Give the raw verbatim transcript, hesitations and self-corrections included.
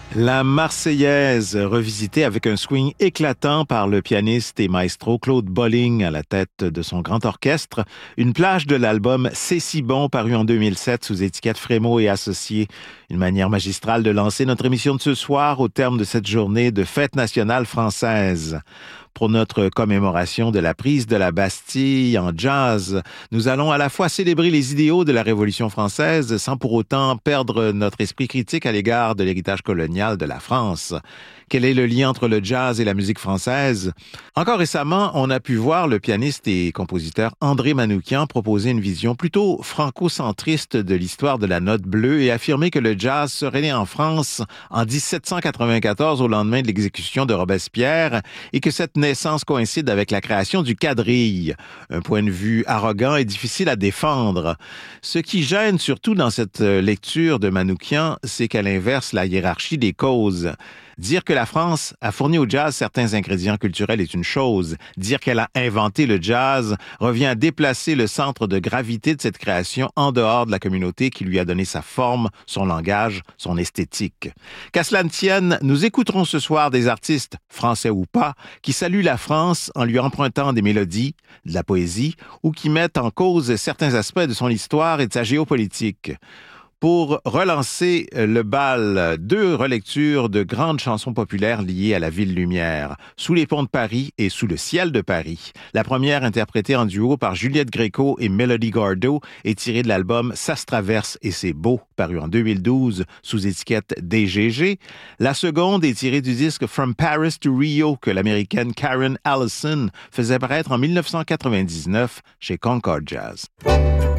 La Marseillaise, revisitée avec un swing éclatant par le pianiste et maestro Claude Bolling à la tête de son grand orchestre. Une plage de l'album C'est si bon, paru en deux mille sept sous étiquette Frémaux et Associés. Une manière magistrale de lancer notre émission de ce soir au terme de cette journée de fête nationale française. Pour notre commémoration de la prise de la Bastille en jazz, nous allons à la fois célébrer les idéaux de la Révolution française sans pour autant perdre notre esprit critique à l'égard de l'héritage colonial de la France. Quel est le lien entre le jazz et la musique française? Encore récemment, on a pu voir le pianiste et compositeur André Manoukian proposer une vision plutôt franco-centriste de l'histoire de la note bleue et affirmer que le jazz serait né en France en dix-sept cent quatre-vingt-quatorze au lendemain de l'exécution de Robespierre et que cette naissance coïncide avec la création du quadrille. Un point de vue arrogant et difficile à défendre. Ce qui gêne surtout dans cette lecture de Manoukian, c'est qu'elle inverse la hiérarchie des causes. Dire que la France a fourni au jazz certains ingrédients culturels est une chose. Dire qu'elle a inventé le jazz revient à déplacer le centre de gravité de cette création en dehors de la communauté qui lui a donné sa forme, son langage, son esthétique. Qu'à cela ne tienne, nous écouterons ce soir des artistes, français ou pas, qui saluent la France en lui empruntant des mélodies, de la poésie, ou qui mettent en cause certains aspects de son histoire et de sa géopolitique. Pour relancer le bal, deux relectures de grandes chansons populaires liées à la ville lumière, Sous les ponts de Paris et Sous le ciel de Paris. La première, interprétée en duo par Juliette Gréco et Melody Gardot, est tirée de l'album Ça se traverse et c'est beau, paru en deux mille douze sous étiquette D G G. La seconde est tirée du disque From Paris to Rio que l'américaine Karen Allison faisait paraître en dix-neuf cent quatre-vingt-dix-neuf chez Concord Jazz.